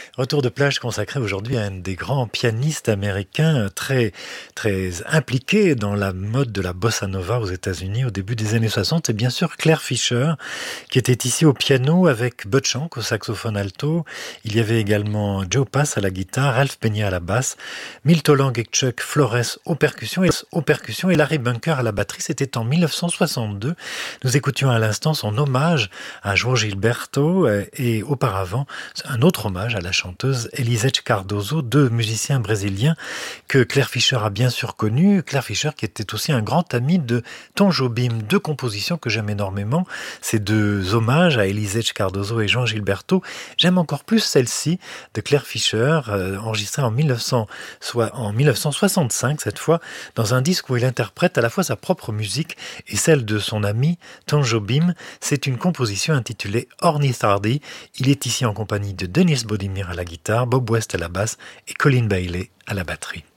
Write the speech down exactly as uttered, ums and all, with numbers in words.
Retour de plage consacré aujourd'hui à un des grands pianistes américains très, très impliqués dans la mode de la bossa nova aux États-Unis au début des années soixante. C'est bien sûr Claire Fischer qui était ici au piano avec Bud Shank au saxophone alto. Il y avait également Joe Pass à la guitare, Ralph Peña à la basse, Milton Lang et Chuck Flores aux percussions et, aux percussions et Larry Bunker à la batterie. C'était en mille neuf cent soixante-deux. Nous écoutions à l'instant son hommage à João Gilberto et auparavant un autre hommage à la chanteuse Elisete Cardoso, deux musiciens brésiliens que Claire Fischer a bien sûr connus. Claire Fischer qui était aussi un grand ami de Tom Jobim, deux compositions que j'aime énormément, ces deux hommages à Elisete Cardoso et João Gilberto. J'aime encore plus celle-ci de Claire Fischer, euh, enregistrée en, mille neuf cents, soit en mille neuf cent soixante-cinq cette fois, dans un disque où il interprète à la fois sa propre musique et celle de son ami Tom Jobim. C'est une composition intitulée Ornithardy. Il est ici en compagnie de Dennis Bodimir à la guitare, Bob West à la basse et Colin Bailey à la batterie.